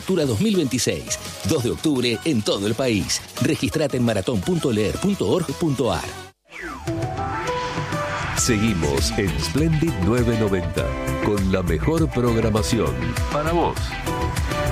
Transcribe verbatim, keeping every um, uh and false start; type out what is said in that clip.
Lectura dos mil veintiséis. dos de octubre en todo el país. Registrate en maratón punto leer punto org punto ar. Seguimos en Splendid nueve noventa con la mejor programación para vos.